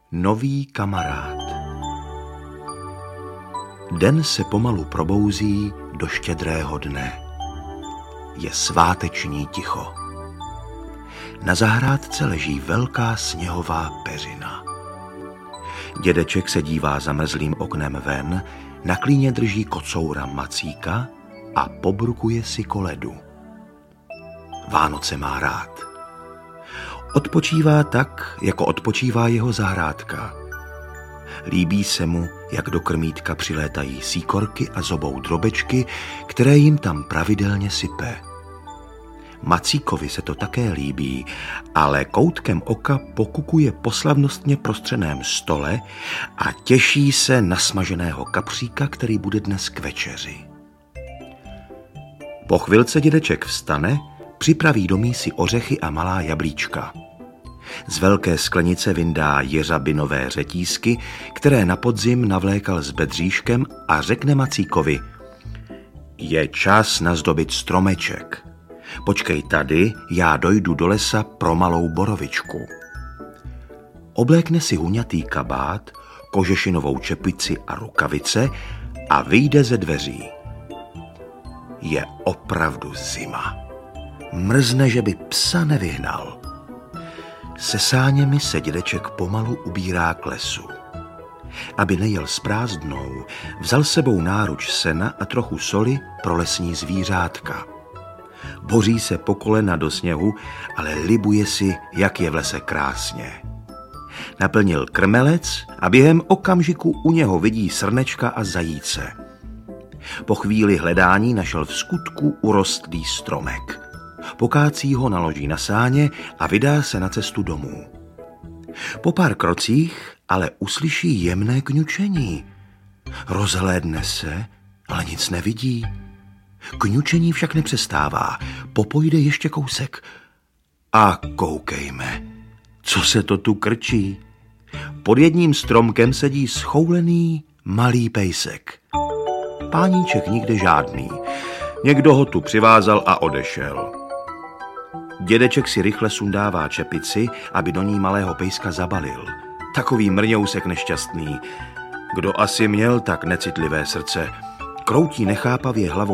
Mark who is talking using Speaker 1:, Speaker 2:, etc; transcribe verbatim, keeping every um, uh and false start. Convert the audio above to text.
Speaker 1: Nový kamarád. Den se pomalu probouzí do štědrého dne. Je sváteční ticho. Na zahrádce leží velká sněhová peřina. Dědeček se dívá zamrzlým oknem ven, na klíně drží kocoura Macíka a pobrukuje si koledu. Vánoce má rád. Odpočívá tak, jako odpočívá jeho zahrádka. Líbí se mu, jak do krmítka přilétají síkorky a zobou drobečky, které jim tam pravidelně sype. Macíkovi se to také líbí, ale koutkem oka pokukuje po slavnostně prostřeném stole a těší se na smaženého kapříka, který bude dnes k večeři. Po chvilce dědeček vstane, připraví do mísy ořechy a malá jablíčka. Z velké sklenice vyndá jeřabinové řetízky, které na podzim navlékal s bedříškem, a řekne Macíkovi: je čas nazdobit stromeček. Počkej tady, já dojdu do lesa pro malou borovičku. Oblékne si huňatý kabát, kožešinovou čepici a rukavice a vyjde ze dveří. Je opravdu zima. Mrzne, že by psa nevyhnal. Se sáněmi se dědeček pomalu ubírá k lesu. Aby nejel s prázdnou, vzal sebou náruč sena a trochu soli pro lesní zvířátka. Boří se po kolena do sněhu, ale libuje si, jak je v lese krásně. Naplnil krmelec a během okamžiku u něho vidí srnečka a zajíce. Po chvíli hledání našel v skutku urostlý stromek. Pokácí ho, naloží na sáně a vydá se na cestu domů. Po pár krocích ale uslyší jemné kňučení. Rozhlédne se, ale nic nevidí. Kňučení však nepřestává, popojde ještě kousek. A koukejme, co se to tu krčí. Pod jedním stromkem sedí schoulený malý pejsek. Páníček nikde žádný. Někdo ho tu přivázal a odešel. Dědeček si rychle sundává čepici, aby do ní malého pejska zabalil. Takový mrňousek nešťastný. Kdo asi měl tak necitlivé srdce, kroutí nechápavě hlavou